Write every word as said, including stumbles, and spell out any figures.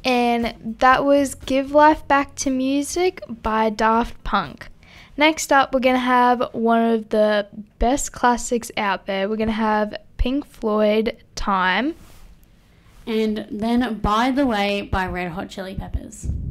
And that was Give Life Back to Music by Daft Punk. Next up, we're going to have one of the best classics out there. We're going to have Pink Floyd, Time. And then By the Way by Red Hot Chili Peppers.